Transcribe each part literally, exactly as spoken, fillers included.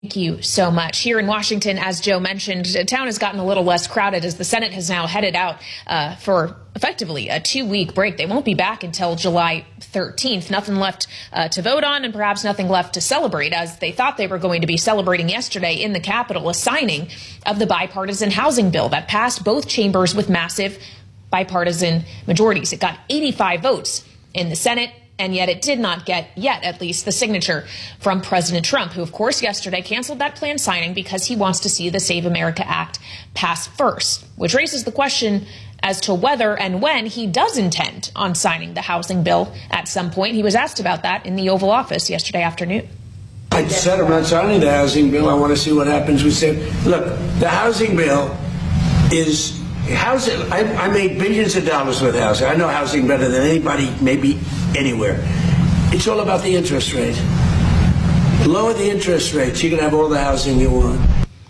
Thank you so much. Here in Washington, as Joe mentioned, the town has gotten a little less crowded as the Senate has now headed out uh, for effectively a two-week break. They won't be back until July thirteenth. Nothing left uh, to vote on and perhaps nothing left to celebrate, as they thought they were going to be celebrating yesterday in the Capitol a signing of the bipartisan housing bill that passed both chambers with massive bipartisan majorities. It got eighty-five votes in the Senate, and yet it did not get, yet at least, the signature from President Trump, who, of course, yesterday canceled that planned signing because he wants to see the Save America Act pass first, which raises the question as to whether and when he does intend on signing the housing bill at some point. He was asked about that in the Oval Office yesterday afternoon. I said I'm not signing the housing bill. I want to see what happens. We said, look, the housing bill is housing. I, I made billions of dollars with housing. I know housing better than anybody, maybe anywhere. It's all about the interest rate. Lower the interest rates, you can have all the housing you want.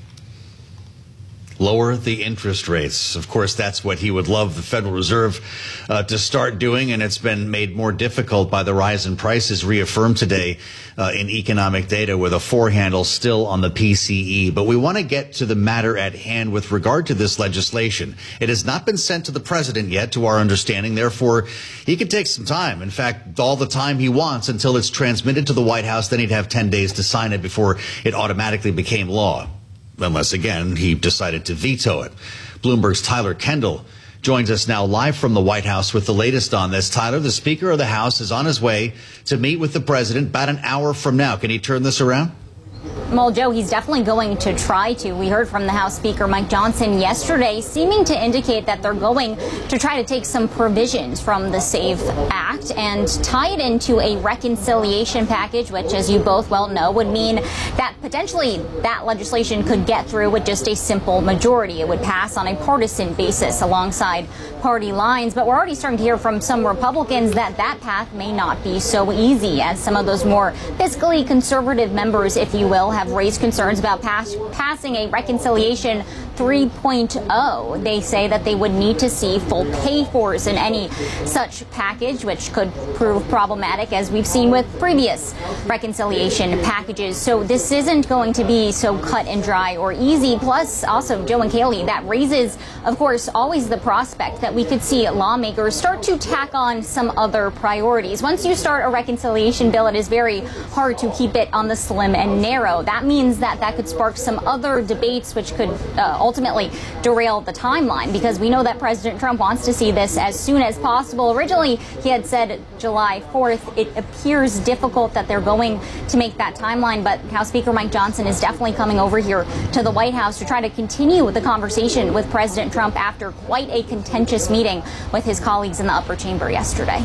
Lower the interest rates. Of course, that's what he would love the Federal Reserve uh, to start doing, and it's been made more difficult by the rise in prices reaffirmed today uh, in economic data with a four handle still on the P C E. But we want to get to the matter at hand with regard to this legislation. It has not been sent to the president yet, to our understanding. Therefore, he could take some time. In fact, all the time he wants until it's transmitted to the White House. Then he'd have ten days to sign it before it automatically became law. Unless, again, he decided to veto it. Bloomberg's Tyler Kendall joins us now live from the White House with the latest on this. Tyler, the Speaker of the House is on his way to meet with the president about an hour from now. Can he turn this around? Well, Joe, he's definitely going to try to. We heard from the House Speaker Mike Johnson yesterday, seeming to indicate that they're going to try to take some provisions from the SAVE Act and tie it into a reconciliation package, which, as you both well know, would mean that potentially that legislation could get through with just a simple majority. It would pass on a partisan basis alongside party lines. But we're already starting to hear from some Republicans that that path may not be so easy, as some of those more fiscally conservative members, if you will, have raised concerns about pass passing a reconciliation three point oh. They say that they would need to see full pay-fors in any such package, which could prove problematic, as we've seen with previous reconciliation packages. So this isn't going to be so cut and dry or easy. Plus, also, Joe and Kaylee, that raises, of course, always the prospect that we could see lawmakers start to tack on some other priorities. Once you start a reconciliation bill, it is very hard to keep it on the slim and narrow. That means that that could spark some other debates, which could uh, ultimately derail the timeline, because we know that President Trump wants to see this as soon as possible. Originally, he had said July fourth. It appears difficult that they're going to make that timeline, but House Speaker Mike Johnson is definitely coming over here to the White House to try to continue the conversation with President Trump after quite a contentious meeting with his colleagues in the upper chamber yesterday.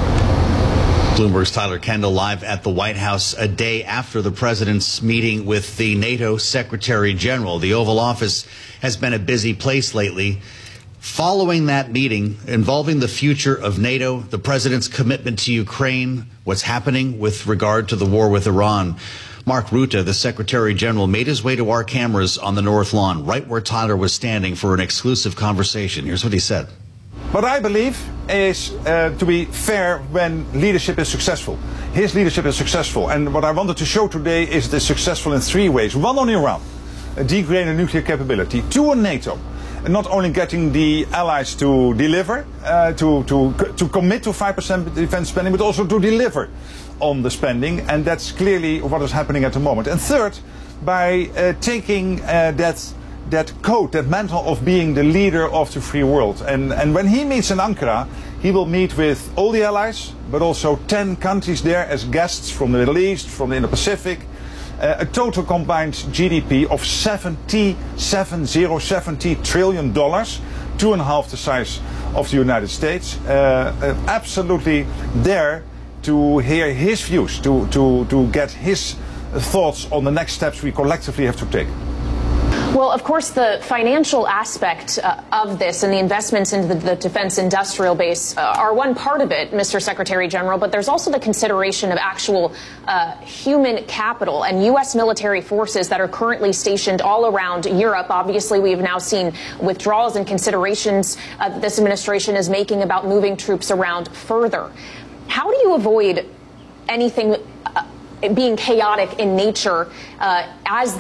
Bloomberg's Tyler Kendall live at the White House a day after the president's meeting with the NATO Secretary General. The Oval Office has been a busy place lately. Following that meeting involving the future of NATO, the president's commitment to Ukraine, what's happening with regard to the war with Iran, Mark Rutte, the Secretary General, made his way to our cameras on the North Lawn, right where Tyler was standing for an exclusive conversation. Here's what he said. What I believe is uh, to be fair when leadership is successful. His leadership is successful, and what I wanted to show today is it is successful in three ways. One, on Iran, uh, degrading nuclear capability. Two, on NATO, not only getting the allies to deliver, uh, to, to, to commit to five percent defense spending, but also to deliver on the spending, and that's clearly what is happening at the moment. And third, by uh, taking uh, that that code, that mantle of being the leader of the free world. And, and when he meets in Ankara, he will meet with all the allies, but also ten countries there as guests from the Middle East, from the Indo-Pacific, uh, a total combined G D P of seventy, seventy, seventy trillion dollars, two and a half the size of the United States. Uh, uh, absolutely there to hear his views, to, to, to get his thoughts on the next steps we collectively have to take. Well, of course, the financial aspect uh, of this and the investments into the, the defense industrial base uh, are one part of it, Mister Secretary General, but there's also the consideration of actual uh, human capital and U S military forces that are currently stationed all around Europe. Obviously, we have now seen withdrawals and considerations uh, that this administration is making about moving troops around further. How do you avoid anything uh, being chaotic in nature uh, as